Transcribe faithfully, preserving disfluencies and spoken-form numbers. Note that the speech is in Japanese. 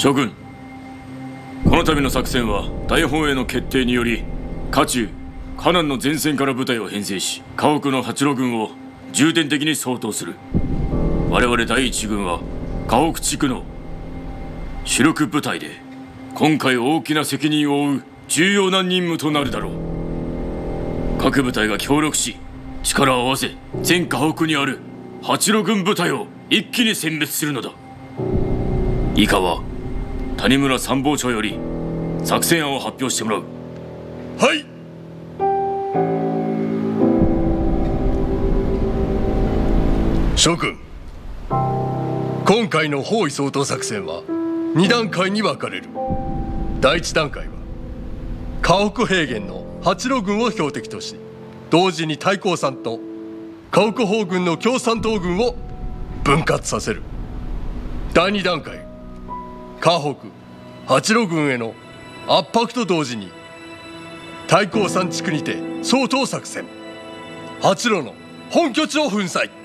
諸君、この度の作戦は大本営の決定により家中河南の前線から部隊を編成し、家屋の八路軍を重点的に掃討する。我々第一軍は家屋地区の主力部隊で今回大きな責任を負う重要な任務となるだろう。各部隊が協力し力を合わせ、全家屋にある八路軍部隊を一気に殲滅するのだ。以下は谷村参謀長より作戦案を発表してもらう。 はい。諸君、今回の包囲掃討作戦はに段階に分かれる。第一段階は家屋平原の八路軍を標的とし、同時に太閤山と家屋砲軍の共産党軍を分割させる。第二段階、家北八路軍への圧迫と同時に太閤山地区にて掃討作戦、八路の本拠地を粉砕。